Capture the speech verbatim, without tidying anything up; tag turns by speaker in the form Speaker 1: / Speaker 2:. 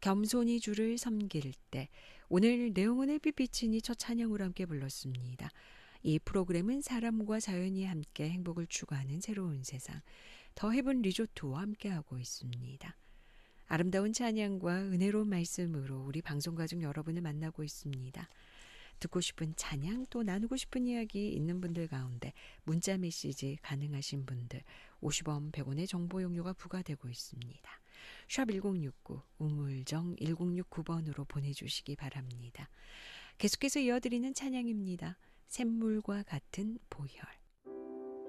Speaker 1: 겸손히 주를 섬길 때 오늘 내용은의 빛비치니 첫 찬양으로 함께 불렀습니다. 이 프로그램은 사람과 자연이 함께 행복을 추구하는 새로운 세상 더 헤븐 리조트와 함께하고 있습니다. 아름다운 찬양과 은혜로운 말씀으로 우리 방송가족 여러분을 만나고 있습니다. 듣고 싶은 찬양 또 나누고 싶은 이야기 있는 분들 가운데 문자 메시지 가능하신 분들 오십 원 백 원의 정보 용료가 부과되고 있습니다. 샵 일공육구 우물정 일공육구 번으로 보내주시기 바랍니다. 계속해서 이어드리는 찬양입니다. 샘물과 같은 보혈.